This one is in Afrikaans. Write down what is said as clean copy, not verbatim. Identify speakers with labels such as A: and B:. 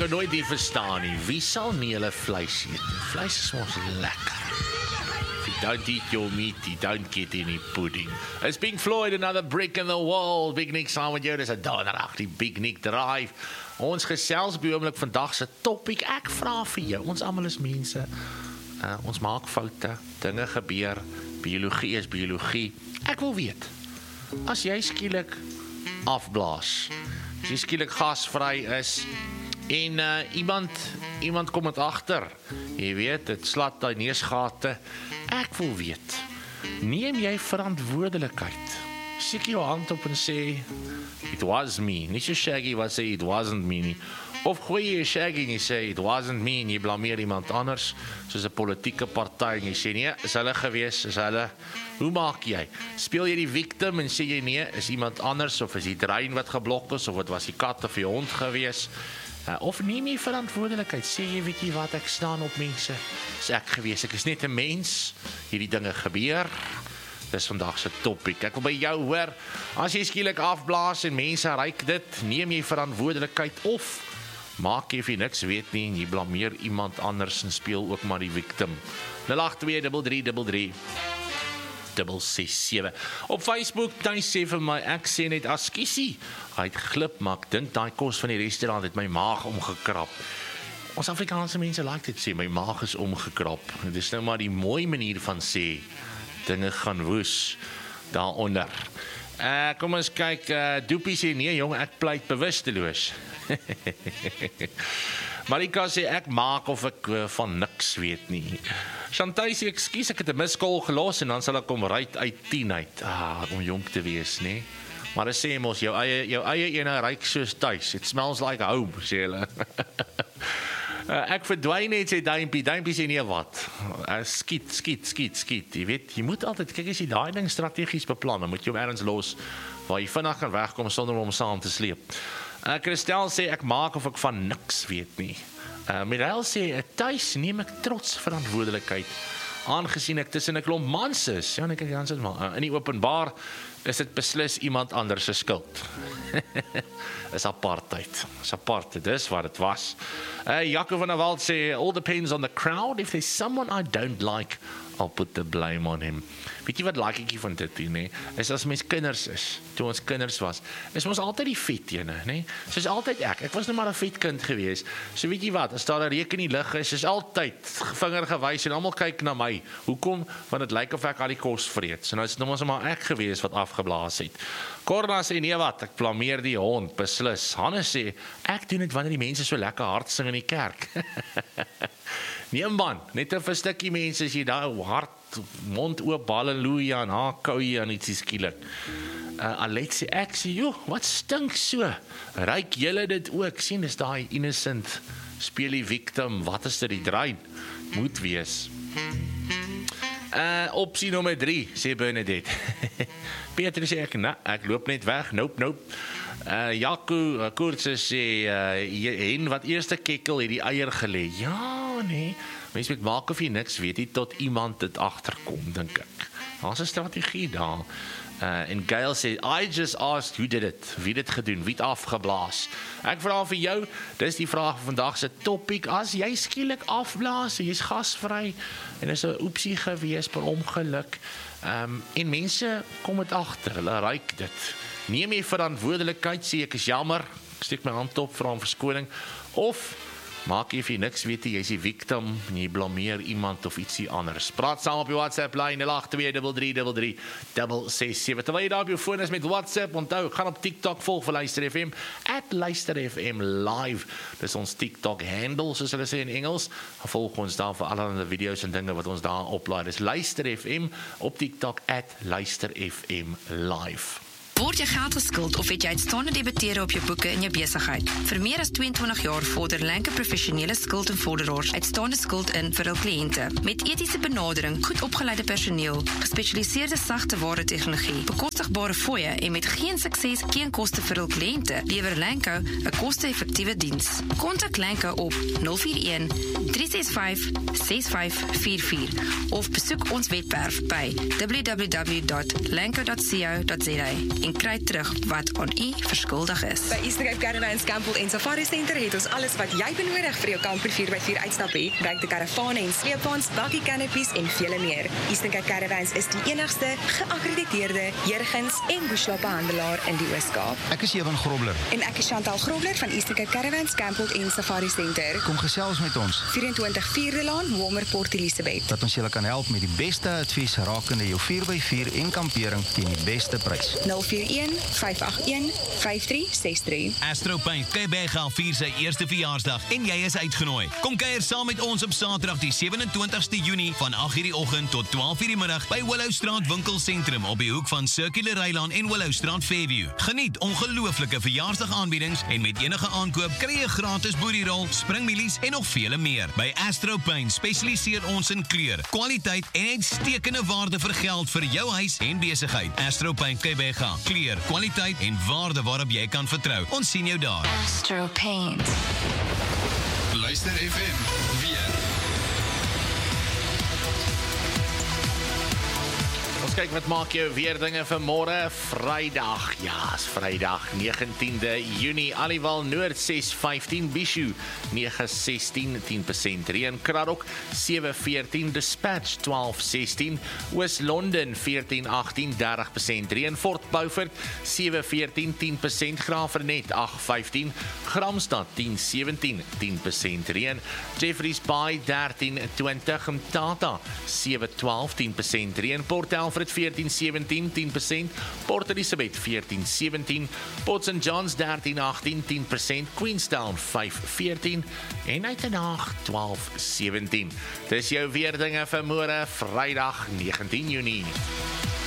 A: kan nooit nie verstaan nie. Wie sal nie hulle vleis eet? Vleis is ons lekker. If you don't eat your meat, you don't get any pudding. It's Pink Floyd, Another Brick in the Wall. Big Nick saam met jou, dis 'n donderdag, die Big Nick Drive. Ons gesels by oomblik vandag se topic. Ek vra vir jou, ons almal is mense. Ons maak foute, dinge gebeur, biologie is biologie. Ek wil weet, as jy skielik afblaas, as jy skielik gasvry is, en iemand kom het agter, jy weet, het slat die neusgate, ek wil weet, neem jy verantwoordelikheid? Steek jou hand op en sê, it was me, nie so Shaggy wat sê, it wasn't me nie, of gooi jy Shaggy en jy sê, it wasn't me, en jy blameer iemand anders, soos 'n politieke party, en jy sê, nee, is hulle gewees, is hulle, hoe maak jy? Speel jy die victim en sê jy, nee, is iemand anders, of is die drein wat geblok is, of het was die kat of die hond gewees, of neem jy verantwoordelikheid, sê jy, weet jy wat, ek staan op mense, is ek gewees, ek is net 'n mens, hierdie dinge gebeur, dis vandag se topic. Ek wil by jou hoor, as jy skielik afblaas en mense ryk dit, neem jy verantwoordelikheid of maak jy of jy niks weet nie en jy blameer iemand anders en speel ook maar die victim. 082333367. Op Facebook, hy sê vir my, ek sê net askiesie, hy het glip, maar ek dink daai kos van die restaurant het my maag omgekrap. Ons Afrikaanse mense like dit sê, my maag is omgekrap. Dit is nou maar die mooi manier van sê, dinge gaan woes daaronder. Kom ons kyk, Doopie sê, nee jong, ek pleit bewusteloos. Marika sê, ek maak of ek van niks weet nie. Chantal sê, ekskuus, ek het 'n miskol gelos en dan sal ek kom ry uit 10 uit. Om jonk te wees, nee. Maar dit sê mos, jou eie ene ryk soos tuis. It smells like home, sê hulle. Ek verdwyn net, sê Duimpie sê nee wat, skiet, jy weet, jy moet altyd, kyk as jy daai ding strategies beplan, dan moet jy hom ergens los, waar jy vinnig kan wegkom sonder om saam te sleep. Christel sê, ek maak of ek van niks weet nie. Mirel sê, tuis neem ek trots verantwoordelikheid, aangesien ek tussen 'n klomp mans is, ja, kyk, in die openbaar, is dit beslis iemand anders se skuld. Is apartheid, dis wat het was. Jaco van der Walt sê, all depends on the crowd, if there's someone I don't like, I'll put the blame on him. Weet jy wat like ek van dit hier, nee? Is as mens kinders is, toe ons kinders was, is ons altyd die vet ene, nee? Soos altyd ek was nou maar 'n vet kind gewees, so weet jy wat, as daar 'n reuk in die lug is altyd vinger gewys en almal kyk na my, hoekom? Want dit lyk of ek al die kos vreet, so nou is dit nog maar ek gewees wat afgeblaas het. Corna sê, nee wat, ek blameer die hond, beslis. Hannes sê, ek doen dit wanneer die mense so lekker hard sing in die kerk. Nee man, net 'n verstukkie mense as jy daar hard, mond oop, halleluja, en kou jy aan ietsie skielik. Alet sê, ek sê, joh, wat stink so? Ryk julle dit ook? Sien, dis daai innocent, speel die victim, wat is dit die drein? Moet wees. Opsie nommer 3, sê Bernadette. Peter sê ek loop net weg, nope. Jaco Koortse sê, hen wat eerste kekkel het die eier gelê. Ja, nee, mens moet maak of jy niks weet nie, tot iemand dit agterkom, dink ek. Daar's 'n strategie daar. En Gail sê, I just asked who did it, wie dit gedoen, wie het afgeblaas. Ek vra vir jou, dis die vraag van vandag se topic, as jy skielik afblaas, jy's gasvry, en is 'n oepsie gewees per ongeluk, en mense kom het agter, hulle ryk dit. Neem jy verantwoordelikheid, sê ek is jammer, ek steek my hand op, vra om verskoning, of maak jy vir niks weet jy is die victim en jy blameer iemand of ietsie anders. Praat saam op die WhatsApp lyn 082333367. Terwyl jy daar op jou foon is met WhatsApp, onthou, gaan op TikTok volg vir Luister FM, @LuisterFM live. Dis ons TikTok handle, soos hulle sê in Engels. Volg ons daar vir allerlei video's en dinge wat ons daar oplaai. Dis Luister FM op TikTok @LuisterFM live.
B: Word jy geld geskuld of het jy uitstaande debitere op jou boeke in jou besigheid? Vir meer as 22 jaar vorder Lenke professionele skuld en vorderaars uitstaande skuld in vir hul kliënte. Met etiese benadering, goed opgeleide personeel, gespesialiseerde sagte ware tegnologie, bekostigbare fooie en met geen sukses, geen koste vir hul kliënte, lewer Lenke 'n koste-effektiewe diens. Kontak Lenke op 041 365 6544 of besoek ons webwerf by www.lenke.co.za. en kry terug wat aan u verskuldig is.
C: By Eastern Cape Caravans Campbell en Safari Center het ons alles wat jy benodig vir jou kamper 4x4 uitstapie. Gebruik die karavane en sleepwaens, bakkie canopies en vele meer. Eastern Cape Caravans is die enigste geakkrediteerde Jurgens en bushloopbehandelaar in die Oos-Kaap.
D: Ek is Ewan Grobler.
C: En ek is Chantal Grobler van Eastern Cape Caravans Campbell en Safari Center.
D: Kom gesels met ons.
C: 24 Vierde Laan, Walmer Port Elizabeth.
D: Dat ons julle kan help met die beste advies rakende jou 4x4 en kampering teen die beste prys.
C: 041 581 5363.
E: Astro Paint Kbega vier sy eerste verjaarsdag en jy is uitgenooi. Kom kuier saam met ons op Saterdag die 27ste Junie van 8:00 die oggend tot 12:00 die middag by Willowstraat Winkelsentrum op die hoek van Circular Rylaan en Willowstraat Fairview. Geniet ongelooflike verjaarsdagaanbiedings en met enige aankoop kry jy gratis boerierol, springmielies en nog vele meer. By Astro Paint spesialiseer ons in kleur, kwaliteit en uitstekende waarde vir geld vir jou huis en besigheid. Astro Paint Kbega, kleur, kwaliteit en waarde waarop jy kan vertrou. Ons sien jou daar.
B: Astro Paint.
F: Luister FM weer.
A: Ons kyk wat maak jou weer dinge vir môre, Vrydag. Ja, is Vrydag, 19de Junie. Aliwal Noord 6:15, Bishu 9:16, 10% reën. Kraddock 7:14, Dispatch 12:16, Oos-London 14:18, 30% reën. Fort Beaufort 7:14, 10%. Graafrenet 8:15, Gramstad 10:17, 10% reën. Jeffreys Bay 13:20, Mtata 7:12, 10% reën. Port Alfred 14:17, 10%, Port Elizabeth 14:17, Port St. John's 13:18, 10%, Queenstown 5:14 en Uitenhaag 12:17. Dis jou weerdinge vir môre, Vrydag 19 Junie.